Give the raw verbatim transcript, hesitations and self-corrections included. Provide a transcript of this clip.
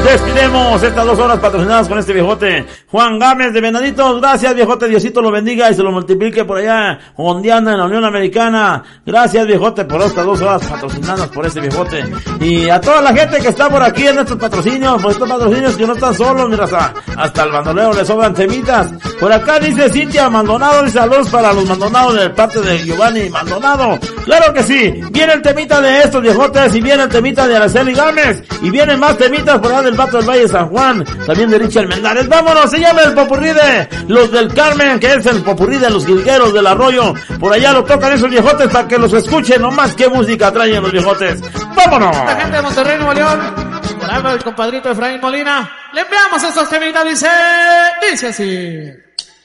despidemos estas dos horas patrocinadas con este viejote. Juan Gámez de Venaditos, gracias viejote, Diosito lo bendiga y se lo multiplique por allá, Hondiana en la Unión Americana. Gracias viejote por estas dos horas patrocinadas por este viejote. Y a toda la gente que está por aquí en estos patrocinios, por estos patrocinios que no están solos, mira, hasta, hasta el bandolero le sobran temitas. Por acá dice Cintia Maldonado, y saludos para los Maldonados de parte de Giovanni Maldonado. Claro que sí, viene el temita de estos viejotes y viene el temita de Araceli Gámez y vienen más temitas por allá del Vato del Valle de San Juan, también de Richard Mendares. Vámonos, se llama el popurrí de los del Carmen, que es el popurrí de los jilgueros del Arroyo. Por allá lo tocan esos viejotes para que los escuchen, nomás qué música traen los viejotes. ¡Vámonos! La gente de Monterrey, Nuevo León, por algo el compadrito Efraín Molina, le enviamos estos temitas, dice, dice así.